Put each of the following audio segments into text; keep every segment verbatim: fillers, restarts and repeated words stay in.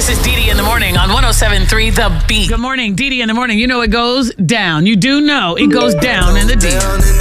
is Dee Dee in the morning on one oh seven point three The Beat. Good morning, Dee Dee in the morning. You know it goes down. You do know it goes down in the D.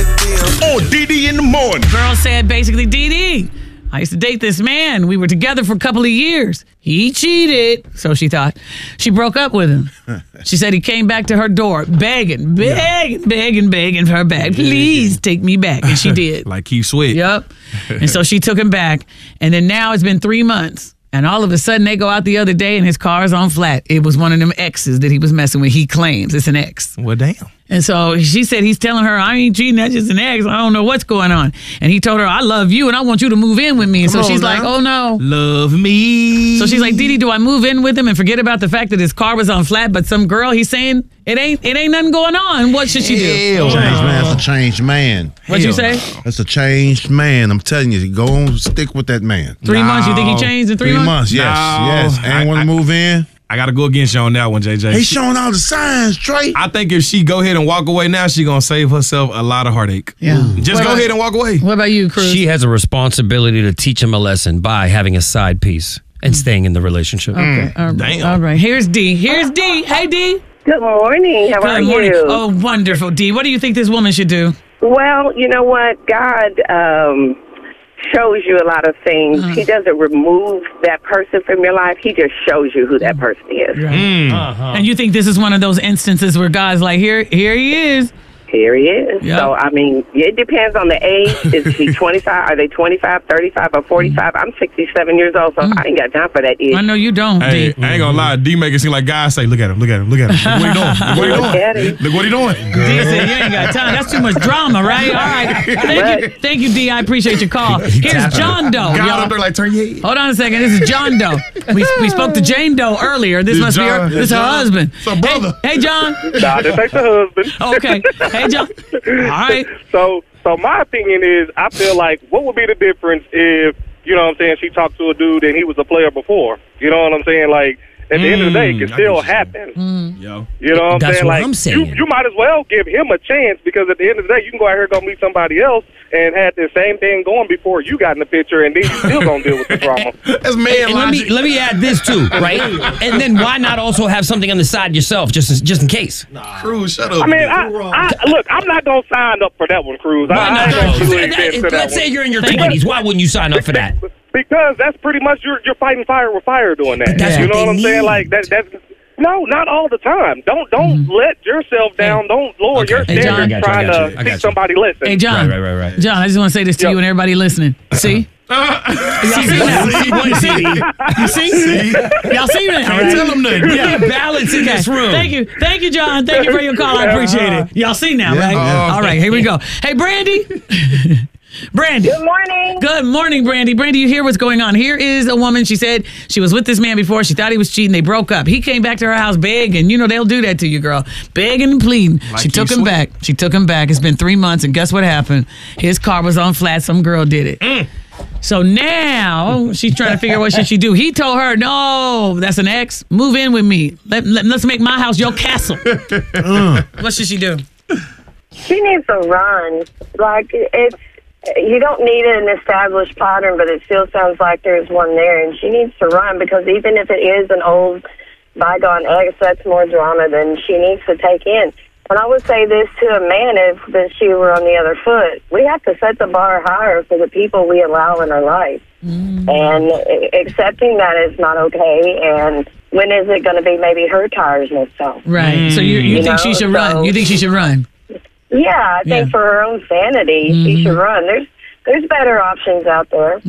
Oh, Dee Dee in the morning. Girl said basically, Dee Dee, I used to date this man. We were together for a couple of years. He cheated, so she thought. She broke up with him. She said he came back to her door begging, begging, begging, begging for her back. Please take me back. And she did. Like Keith Sweat. Yep. And so she took him back. And then now it's been three months. And all of a sudden they go out the other day and his car's on flat. It was one of them exes that he was messing with. He claims it's an ex. Well, damn. And so she said he's telling her, I ain't cheating, that's just an ex. I don't know what's going on. And he told her, I love you and I want you to move in with me. And Come so on she's now. like, oh no. Love me. So she's like, Dee Dee, do I move in with him and forget about the fact that his car was on flat, but some girl, he's saying it ain't it ain't nothing going on. What should she do? Hell Changed no. man, that's a changed man. What'd you Hell say? That's a changed man. I'm telling you, go on, stick with that man. Three No. months? You think he changed in three, Three months, yes, No. yes. I- Ain't want I- to move in. I got to go against you on that one, J J. He's She- showing all the signs, Trey. I think if she go ahead and walk away now, she going to save herself a lot of heartainque. Yeah. Just What go about- ahead and walk away. What about you, Cruz? She has a responsibility to teach him a lesson by having a side piece and staying in the relationship. Okay, all right. Damn. All right. Here's D. Here's D. Hey, D. Good morning. How are Good morning. you? Oh, wonderful, D. What do you think this woman should do? Well, you know what? God um, shows you a lot of things. Uh. He doesn't remove that person from your life. He just shows you who that person is. Mm. And you think this is one of those instances where God's like, here, here he is. Here he is. Yep. So, I mean, it depends on the age. Is he twenty-five? Are they twenty-five, thirty-five, or forty-five? I'm sixty-seven years old, so I ain't got time for that I ish. know you don't, Hey, D. I ain't gonna lie. D make it seem like guys say, "Look at him, look at him, look at him. Look what he doing? Look what he Look at doing? him. Look what he doing." D said you ain't got time. That's too much drama, right? All right. Thank you, thank you, D. I appreciate your call. Here's John Doe. God y'all. up there like turn your head. Hold on a second. This is John Doe. We, we spoke to Jane Doe earlier. This This must be her. John- This is her John. husband. It's her brother. Hey, hey, John. Nah, this ain't the husband. Okay. Hey, John. All right. So, so my opinion is, I feel like, what would be the difference if, you know what I'm saying, she talked to a dude and he was a player before? You know what I'm saying? Like, at the end of the day, it Mm, can I still get you. happen. Yo. You know what I'm That's saying? what Like, I'm saying. You, you might as well give him a chance, because at the end of the day, you can go out here and go meet somebody else and had the same thing going before you got in the picture, and then you still gonna deal with the drama. That's man And let me logic. let me add this too, right? And then why not also have something on the side yourself, just just in case? Cruz, shut up. I mean, I, I, look, I'm not gonna sign up for that one, Cruz. I, Why I not? ain't gonna That- really get into that let's one. say you're in your Thank you. twenties. Why wouldn't you sign up for that? Because that's pretty much you're you're fighting fire with fire doing that. That's you what know they what I'm saying? need. Like that. That's no, not all the time. Don't don't Mm-hmm. let yourself down. Don't lower Okay. your Hey, John. standards I got you, I trying got you, I to got see you. somebody listen. Hey, John. Right, right, right, right. John, I just want to say this to Yo. you and everybody listening. See? Y'all see now? You see? You see? Y'all see that? Can't tell him nothing. Yeah, balance in this room. Thank you. Thank you, John. Thank you for your call. I appreciate it. Y'all see now, right? Yeah. All right, here we go. Hey, Brandy. Brandy. Good morning. Good morning, Brandy. Brandy, you hear what's going on. Here is a woman. She said she was with this man before. She thought he was cheating. They broke up. He came back to her house begging. You know, they'll do that to you, girl. Begging and pleading. Like she took you him sweet. back. She took him back. It's been three months, and guess what happened? His car was on flat. Some girl did it. Mm. So now she's trying to figure out what should she do. He told her, no, that's an ex. Move in with me. Let, let, let's make my house your castle. What should she do? She needs to run. Like, it's, you don't need an established pattern, but it still sounds like there's one there, and she needs to run, because even if it is an old bygone ex, that's more drama than she needs to take in. And I would say this to a man if the shoe were on the other foot. We have to set the bar higher for the people we allow in our life. Mm. And accepting that is not okay, and when is it going to be maybe her tires next off? Right. So you, you, You think she know, should run? so- You think she should run? Yeah, I think Yeah. for her own sanity, she should run. There's there's better options out there.